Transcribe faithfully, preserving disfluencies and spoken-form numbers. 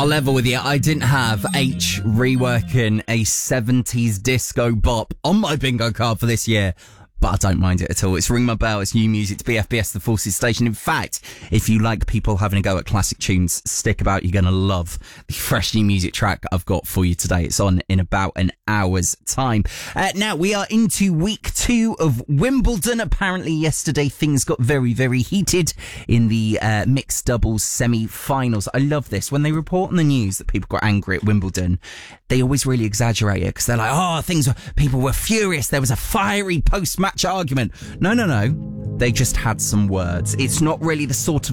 I'll level with you. I didn't have H reworking a seventies disco bop on my bingo card for this year, but I don't mind it at all. It's Ring My Bell. It's new music to B F B S, the Forces Station. In fact, if you like people having a go at classic tunes, stick about. You're going to love the fresh new music track I've got for you today. It's on in about an hour's time. Uh, now, we are into week two of Wimbledon. Apparently, yesterday, things got very, very heated in the uh, mixed doubles semi-finals. I love this. When they report on the news that people got angry at Wimbledon, they always really exaggerate it because they're like, oh, things were, people were furious. There was a fiery post-match argument. No, no, no. They just had some words. It's not really the sort of